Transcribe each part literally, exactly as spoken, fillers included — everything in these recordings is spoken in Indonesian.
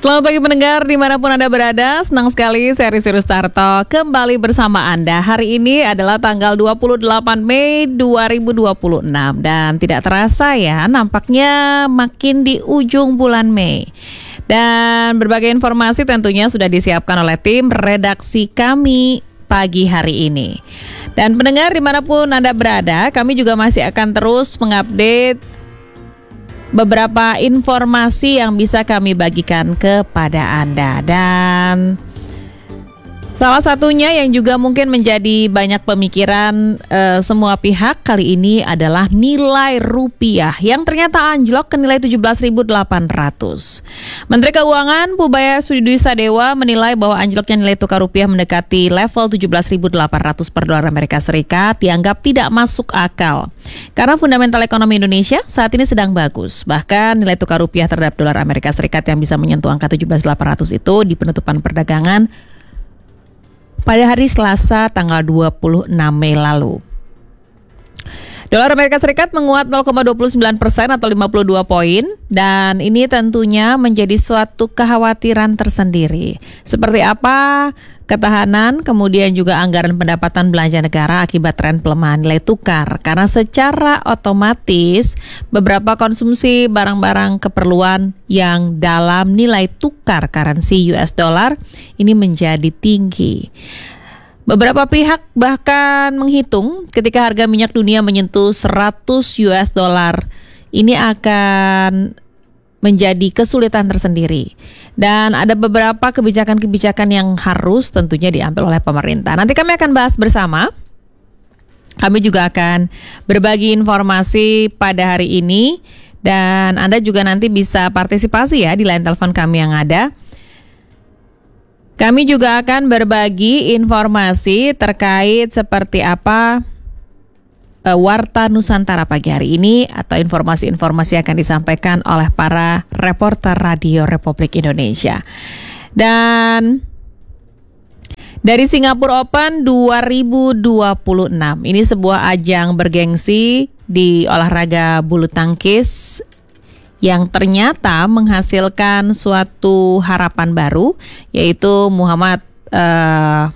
Selamat pagi pendengar dimanapun Anda berada. Senang sekali saya Risi Rustarto kembali bersama Anda. Hari ini adalah tanggal dua puluh delapan Mei dua ribu dua puluh enam. Dan tidak terasa ya, nampaknya makin di ujung bulan Mei. Dan berbagai informasi tentunya sudah disiapkan oleh tim redaksi kami pagi hari ini. Dan pendengar dimanapun Anda berada, kami juga masih akan terus mengupdate beberapa informasi yang bisa kami bagikan kepada Anda. Dan salah satunya yang juga mungkin menjadi banyak pemikiran e, semua pihak kali ini adalah nilai rupiah yang ternyata anjlok ke nilai tujuh belas ribu delapan ratus. Menteri Keuangan Pubaya Sudi Sadewa menilai bahwa anjloknya nilai tukar rupiah mendekati level tujuh belas ribu delapan ratus per dolar Amerika Serikat dianggap tidak masuk akal. Karena fundamental ekonomi Indonesia saat ini sedang bagus. Bahkan nilai tukar rupiah terhadap dolar Amerika Serikat yang bisa menyentuh angka tujuh belas ribu delapan ratus itu di penutupan perdagangan pada hari Selasa tanggal dua puluh enam Mei lalu. Dolar Amerika Serikat menguat nol koma dua puluh sembilan persen atau lima puluh dua poin, dan ini tentunya menjadi suatu kekhawatiran tersendiri. Seperti apa ketahanan, kemudian juga anggaran pendapatan belanja negara akibat tren pelemahan nilai tukar. Karena secara otomatis beberapa konsumsi barang-barang keperluan yang dalam nilai tukar currency U S dollar ini menjadi tinggi. Beberapa pihak bahkan menghitung ketika harga minyak dunia menyentuh seratus U S dollar, ini akan menjadi kesulitan tersendiri. Dan ada beberapa kebijakan-kebijakan yang harus tentunya diambil oleh pemerintah. Nanti kami akan bahas bersama. Kami juga akan berbagi informasi pada hari ini. Dan Anda juga nanti bisa partisipasi ya di line telepon kami yang ada. Kami juga akan berbagi informasi terkait seperti apa uh, Warta Nusantara pagi hari ini atau informasi-informasi akan disampaikan oleh para reporter Radio Republik Indonesia. Dan dari Singapore Open dua ribu dua puluh enam, ini sebuah ajang bergengsi di olahraga bulu tangkis yang ternyata menghasilkan suatu harapan baru, yaitu Muhammad uh,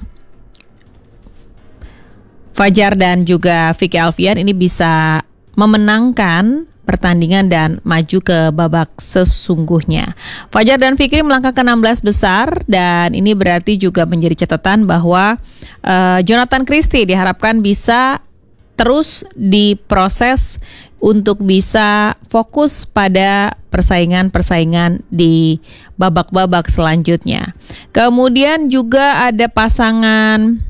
Fajar dan juga Vicky Alfian ini bisa memenangkan pertandingan dan maju ke babak sesungguhnya. Fajar dan Fikri melangkah ke enam belas besar, dan ini berarti juga menjadi catatan bahwa uh, Jonathan Christie diharapkan bisa terus diproses untuk bisa fokus pada persaingan-persaingan di babak-babak selanjutnya. Kemudian juga ada pasangan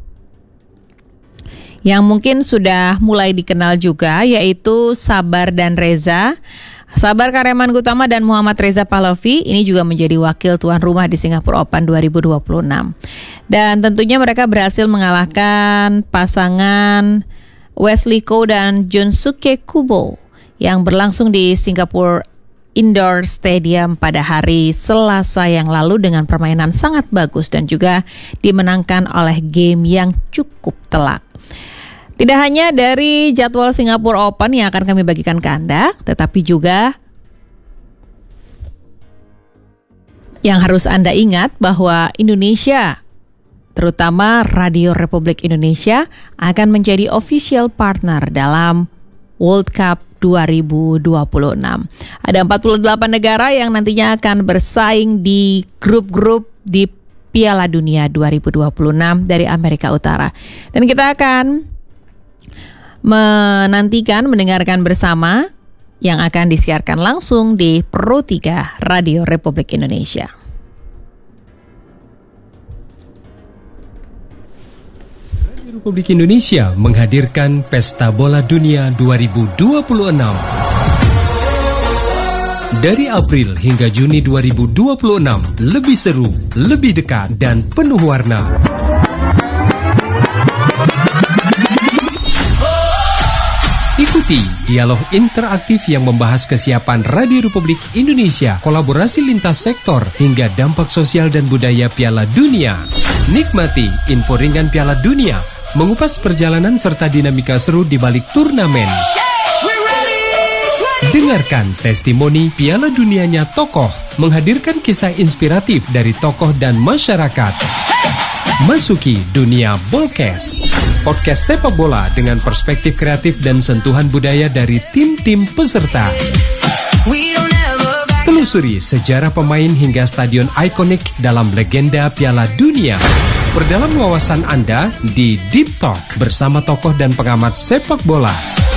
yang mungkin sudah mulai dikenal juga, yaitu Sabar dan Reza. Sabar Kareman Gutama dan Muhammad Reza Pahlavi ini juga menjadi wakil tuan rumah di Singapore Open dua ribu dua puluh enam. Dan tentunya mereka berhasil mengalahkan pasangan Wesley Koh dan Junsuke Kubo yang berlangsung di Singapore Indoor Stadium pada hari Selasa yang lalu dengan permainan sangat bagus dan juga dimenangkan oleh game yang cukup telak. Tidak hanya dari jadwal Singapore Open yang akan kami bagikan ke Anda, tetapi juga yang harus Anda ingat bahwa Indonesia, terutama Radio Republik Indonesia, akan menjadi official partner dalam World Cup dua ribu dua puluh enam. Ada empat puluh delapan negara yang nantinya akan bersaing di grup-grup di Piala Dunia dua ribu dua puluh enam dari Amerika Utara. Dan kita akan menantikan mendengarkan bersama yang akan disiarkan langsung di Pro tiga Radio Republik Indonesia. Republik Indonesia menghadirkan Pesta Bola Dunia dua ribu dua puluh enam. Dari April hingga Juni dua ribu dua puluh enam, lebih seru, lebih dekat, dan penuh warna. Ikuti dialog interaktif yang membahas kesiapan Radio Republik Indonesia, kolaborasi lintas sektor, hingga dampak sosial dan budaya Piala Dunia. Nikmati info ringan Piala Dunia, mengupas perjalanan serta dinamika seru di balik turnamen. Dengarkan testimoni Piala Dunianya tokoh, menghadirkan kisah inspiratif dari tokoh dan masyarakat. Masuki dunia Bolkes, podcast sepak bola dengan perspektif kreatif dan sentuhan budaya dari tim-tim peserta. Telusuri sejarah pemain hingga stadion ikonik dalam legenda Piala Dunia. Perdalam wawasan Anda di Deep Talk bersama tokoh dan pengamat sepak bola.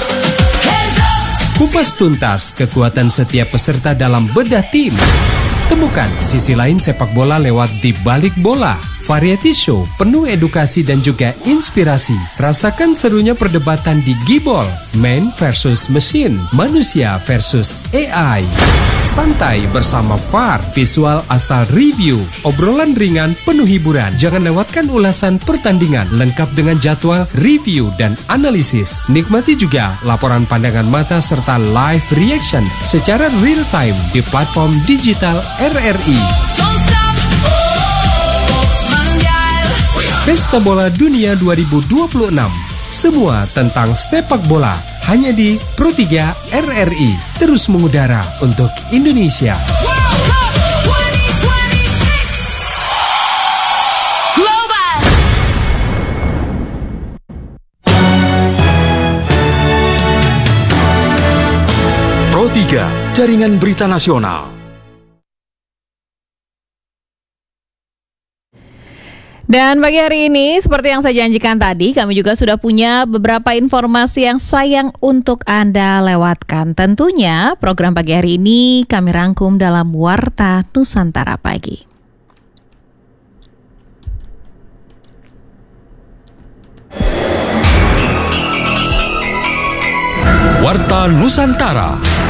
Kupas tuntas kekuatan setiap peserta dalam bedah tim. Temukan sisi lain sepak bola lewat Di Balik Bola. Variety show penuh edukasi dan juga inspirasi. Rasakan serunya perdebatan di Gibol, man versus machine, manusia versus A I. Santai bersama V A R, visual asal review, obrolan ringan penuh hiburan. Jangan lewatkan ulasan pertandingan lengkap dengan jadwal, review dan analisis. Nikmati juga laporan pandangan mata serta live reaction secara real time di platform digital R R I. Pesta Bola Dunia dua ribu dua puluh enam. Semua tentang sepak bola hanya di Pro tiga R R I. Terus mengudara untuk Indonesia. Pro tiga, Jaringan Berita Nasional. Dan pagi hari ini, seperti yang saya janjikan tadi, kami juga sudah punya beberapa informasi yang sayang untuk Anda lewatkan. Tentunya, program pagi hari ini kami rangkum dalam Warta Nusantara Pagi. Warta Nusantara.